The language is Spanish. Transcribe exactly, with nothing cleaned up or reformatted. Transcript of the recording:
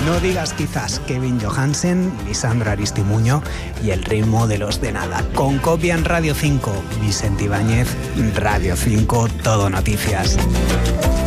No digas quizás, Kevin Johansen, Lisandro Aristimuño y el ritmo de los de nada. Con copia en Radio cinco, Vicente Ibáñez, Radio cinco, Todo Noticias.